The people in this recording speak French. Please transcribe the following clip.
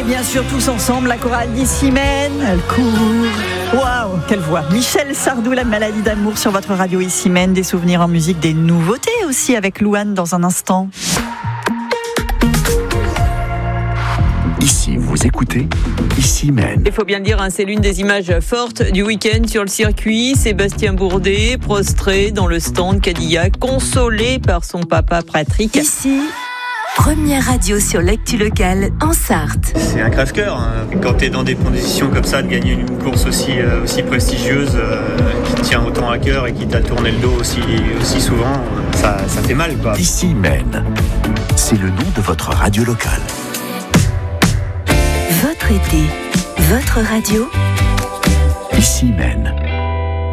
bien sûr, tous ensemble, la chorale d'Issy mène, elle court. Waouh, quelle voix. Michel Sardou, La maladie d'amour sur votre radio Issy mène. Des souvenirs en musique, des nouveautés aussi avec Louane dans un instant. Ici, vous écoutez Issy mène. Il faut bien le dire, c'est l'une des images fortes du week-end sur le circuit. Sébastien Bourdet, prostré dans le stand Cadillac, consolé par son papa Patrick. Ici, première radio sur l'actu locale en Sarthe. C'est un crève-cœur, hein. Quand tu es dans des conditions comme ça, de gagner une course aussi prestigieuse, qui te tient autant à cœur et qui t'a tourné le dos aussi souvent, ça fait mal, quoi. Issy mène, c'est le nom de votre radio locale. Votre été, votre radio. Issy mène.